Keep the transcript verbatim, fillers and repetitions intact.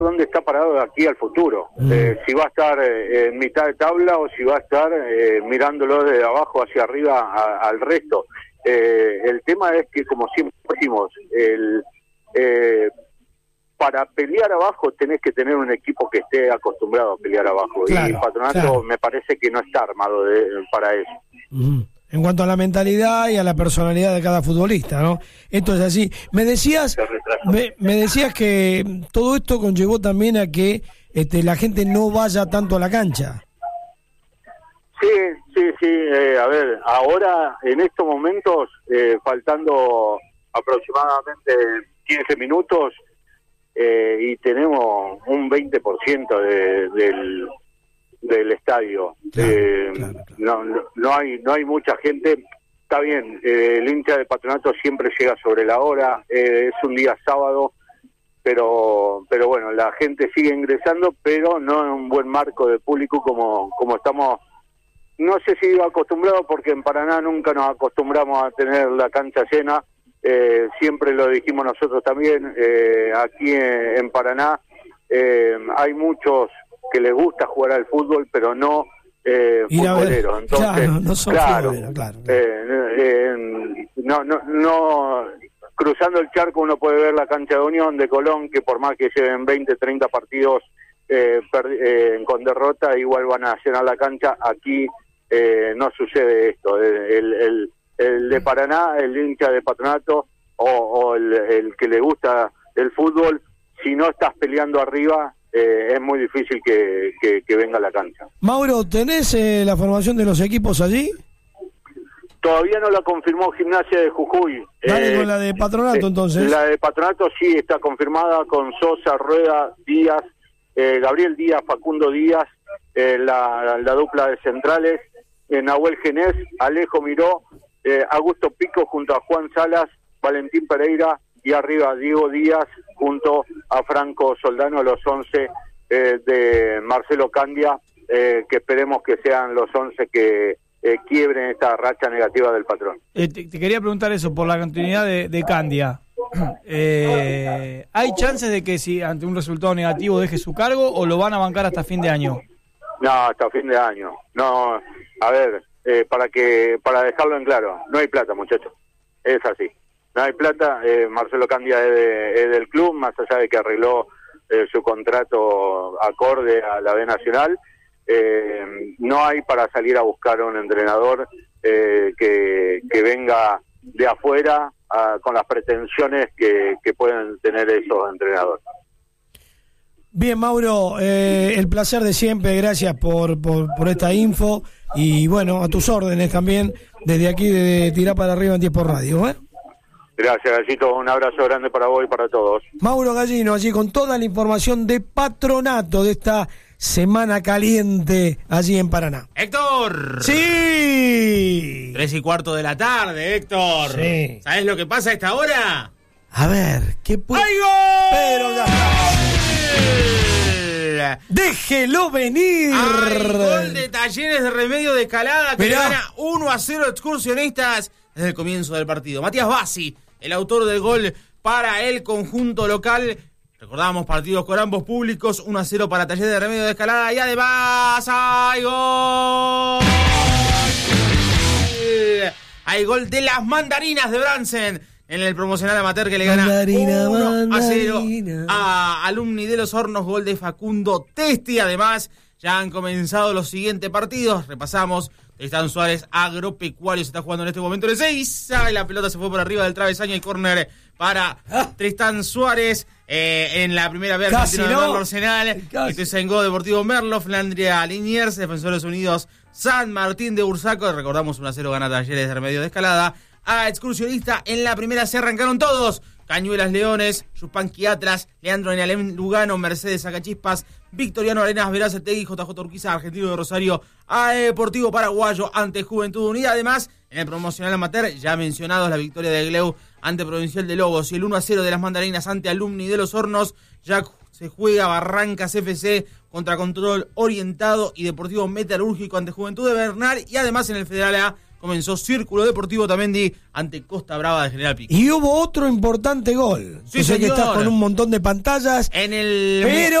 dónde está parado de aquí al futuro. Mm. Eh, si va a estar eh, en mitad de tabla o si va a estar eh, mirándolo de abajo hacia arriba a, al resto. Eh, el tema es que, como siempre decimos, el, eh, para pelear abajo tenés que tener un equipo que esté acostumbrado a pelear abajo. Claro, y Patronato claro. me parece que no está armado de, para eso. Mm. En cuanto a la mentalidad y a la personalidad de cada futbolista, ¿no? Esto es así. Me decías, me, me decías que todo esto conllevó también a que este, la gente no vaya tanto a la cancha. Sí, sí, sí. Eh, a ver, ahora, en estos momentos, eh, faltando aproximadamente quince minutos, eh, y tenemos un veinte por ciento de, del... del estadio. Claro, eh, claro, claro. No, no, no hay no hay mucha gente. Está bien, eh, el hincha de Patronato siempre llega sobre la hora, eh, es un día sábado, pero pero bueno, la gente sigue ingresando, pero no en un buen marco de público como como estamos, no sé si digo acostumbrados, porque en Paraná nunca nos acostumbramos a tener la cancha llena, eh, siempre lo dijimos nosotros también, eh, aquí en, en Paraná eh, hay muchos que les gusta jugar al fútbol, pero no eh, futboleros. Entonces, claro, no son claro, futboleros, claro. Eh, eh, no, no, no, cruzando el charco uno puede ver la cancha de Unión, de Colón, que por más que lleven veinte, treinta partidos eh, per, eh, con derrota, igual van a llenar la cancha. Aquí eh, no sucede esto. El, el, el de Paraná, el hincha de Patronato, o, o el, el que le gusta el fútbol, si no estás peleando arriba, Eh, es muy difícil que, que, que venga a la cancha. Mauro, ¿tenés eh, la formación de los equipos allí? Todavía no la confirmó Gimnasia de Jujuy. Dale eh, con la de Patronato, entonces. La de Patronato sí está confirmada con Sosa, Rueda, Díaz, eh, Gabriel Díaz, Facundo Díaz, eh, la, la dupla de centrales, eh, Nahuel Genés, Alejo Miró, eh, Augusto Pico junto a Juan Salas, Valentín Pereira, y arriba Diego Díaz junto a Franco Soldano, los once eh, de Marcelo Candia, eh, que esperemos que sean los once que eh, quiebren esta racha negativa del Patrón. Eh, te, te quería preguntar eso, por la continuidad de, de Candia. Eh, ¿Hay chances de que si ante un resultado negativo deje su cargo o lo van a bancar hasta fin de año? No, hasta fin de año. No, a ver, eh, para que para dejarlo en claro, no hay plata, muchachos. Es así. No hay plata, eh, Marcelo Candia es, de, es del club, más allá de que arregló eh, su contrato acorde a la B Nacional, eh, no hay para salir a buscar un entrenador eh, que, que venga de afuera a, con las pretensiones que, que pueden tener esos entrenadores. Bien, Mauro, eh, el placer de siempre, gracias por, por, por esta info y bueno, a tus órdenes también, desde aquí de Tirá para Arriba en Tiempo Radio, ¿eh? Gracias, Gallito. Un abrazo grande para vos y para todos. Mauro Gallino, allí con toda la información de Patronato de esta semana caliente allí en Paraná. ¡Héctor! ¡Sí! Tres y cuarto de la tarde, Héctor. Sí. ¿Sabés lo que pasa a esta hora? A ver, ¿qué puede...? ¡Hay gol! Pero ya está. ¡Déjelo venir! ¡Hay gol de Talleres de Remedio de Escalada que Mirá. le gana uno a cero Excursionistas desde el comienzo del partido! Matías Bassi, el autor del gol para el conjunto local. Recordamos partidos con ambos públicos, uno a cero para Talleres de Remedio de Escalada y además hay gol. Hay gol de las Mandarinas de Bransen en el promocional amateur que le gana Mandarina, uno a cero mandarina. a Alumni de los Hornos, gol de Facundo Testi. Además, ya han comenzado los siguientes partidos. Repasamos. Tristán Suárez, Agropecuario, se está jugando en este momento el seis. Y la pelota se fue por arriba del travesaño y córner para ah. Tristán Suárez. Eh, en la primera vez Casi, Argentino ¿no? de Merlo Arsenal. Ituzaingó, Deportivo Merlo, Flandria Liniers, Defensores Unidos, San Martín de Bursaco. Recordamos uno a cero gana Talleres de Remedio de Escalada. A Excursionista en la primera se arrancaron todos. Cañuelas Leones, Yupanqui Atlas, Leandro Nialem Lugano, Mercedes Sacachispas, Victoriano Arenas Verazategui, J J Urquiza, Argentino de Rosario, a Deportivo Paraguayo ante Juventud Unida. Además, en el promocional amateur, ya mencionados, la victoria de Gleu ante Provincial de Lobos y el uno a cero de las Mandarinas ante Alumni de los Hornos. Ya se juega Barrancas F C contra Control Orientado y Deportivo Metalúrgico ante Juventud de Bernal. Y además en el Federal A, comenzó Círculo Deportivo Tamendi ante Costa Brava de General Pico. Y hubo otro importante gol. Sí, Yo sé que señor. estás con un montón de pantallas. En el... Pero